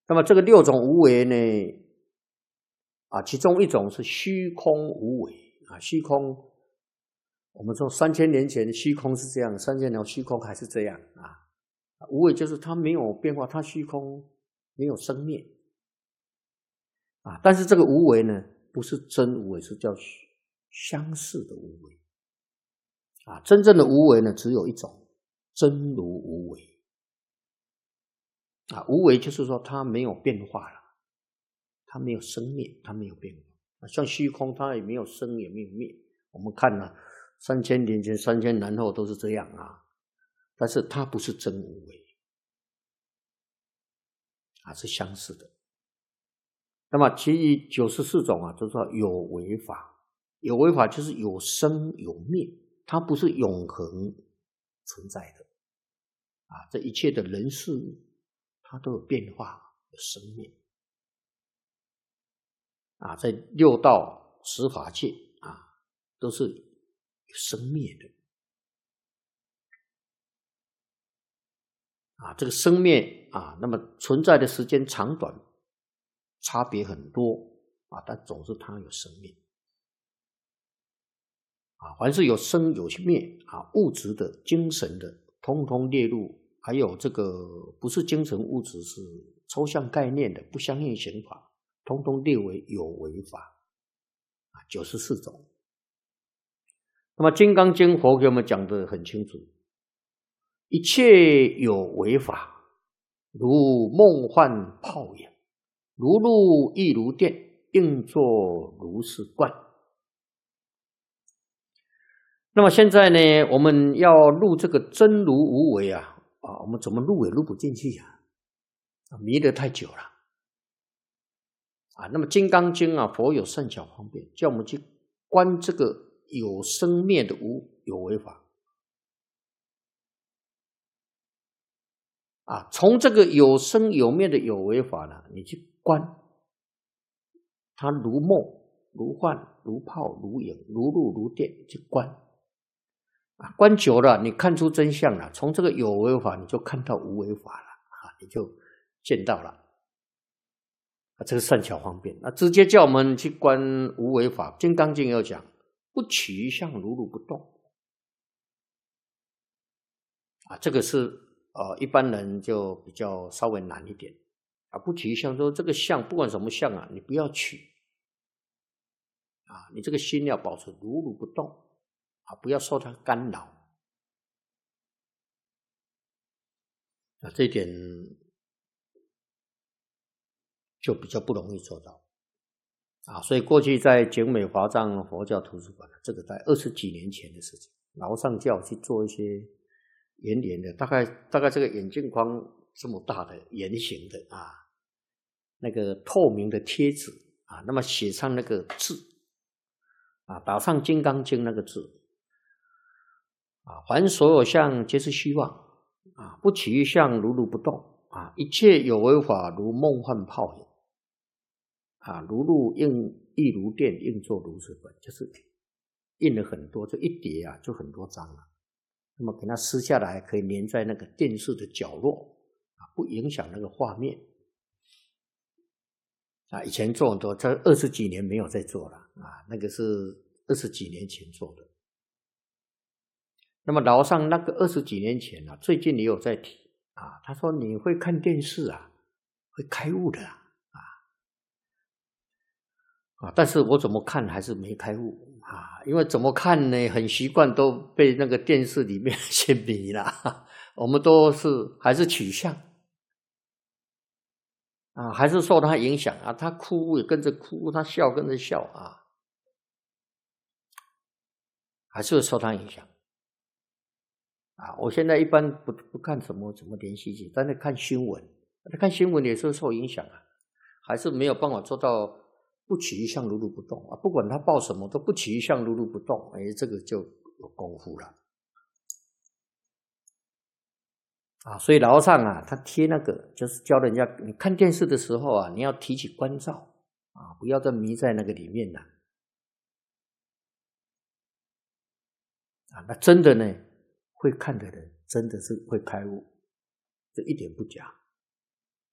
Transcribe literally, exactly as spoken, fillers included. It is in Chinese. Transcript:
那么这个六种无为呢，啊，其中一种是虚空无为啊，虚空，我们说三千年前的虚空是这样，三千年虚空还是这样啊。无为就是它没有变化，它虚空没有生灭啊。但是这个无为呢，不是真无为，是叫相似的无为啊。真正的无为呢，只有一种，真如无为啊。无为就是说它没有变化了，它没有生灭，它没有变化。像虚空，它也没有生，也没有灭。我们看呢、啊，三千年前、三千年后都是这样啊。但是它不是真无为啊，是相似的。那么其余九十四种啊，都叫有为法。有为法就是有生有灭，它不是永恒存在的啊。这一切的人事物，它都有变化，有生灭啊。在六道十法界啊，都是有生灭的。啊，这个生灭啊，那么存在的时间长短差别很多啊，但总是它有生灭啊。凡是有生有灭啊，物质的、精神的，通通列入；还有这个不是精神物质，是抽象概念的、不相应刑法，通通列为有为法啊，九十四种。那么《金刚经》佛给我们讲得很清楚。一切有为法，如梦幻泡影，如露亦如电，应作如是观。那么现在呢，我们要入这个真如无为啊，啊，我们怎么入也入不进去啊，迷得太久了啊。那么《金刚经》啊，佛有善巧方便，叫我们去观这个有生灭的无有为法。啊，从这个有生有灭的有为法呢，你去观，它如梦、如幻、如泡、如影、如露、如电，去观。啊，观久了，你看出真相了。从这个有为法，你就看到无为法了，啊，你就见到了。啊，这个善巧方便。那直接叫我们去观无为法，《金刚经》要讲，不取一相，如如不动。啊，这个是。呃，一般人就比较稍微难一点啊。不取一相，说这个相不管什么相啊，你不要取啊，你这个心要保持如如不动啊，不要受它干扰啊，这一点就比较不容易做到啊。所以过去在景美华藏佛教图书馆，这个在二十几年前的事情，老上教去做一些。圆圆的，大概大概这个眼镜框这么大的圆形的啊，那个透明的贴纸啊，那么写上那个字啊，打上《金刚经》那个字啊，凡所有相皆是虚妄啊，不取一相，如如不动啊，一切有为法如梦幻泡影啊，如露应亦如电，应作如是观，就是印了很多，这一叠啊就很多张了。那么给它撕下来，可以粘在那个电视的角落啊，不影响那个画面啊。以前做很多，这二十几年没有再做了啊，那个是二十几年前做的。那么老上那个二十几年前啊，最近也有在提啊，他说你会看电视啊，会开悟的啊啊，但是我怎么看还是没开悟。啊，因为怎么看呢？很习惯都被那个电视里面些迷了，我们都是还是取向啊，还是受他影响啊。他哭也跟着哭，他笑跟着笑啊，还是会受他影响啊。我现在一般不不看什么什么连续剧，但是看新闻，看新闻也是受影响啊，还是没有办法做到。不取一相，如如不动啊！不管他报什么，都不取一相，如如不动。哎，这个就有功夫了啊！所以老和尚啊，他贴那个就是教人家，你看电视的时候啊，你要提起关照啊，不要再迷在那个里面了啊！那真的呢，会看的人真的是会开悟，这一点不假。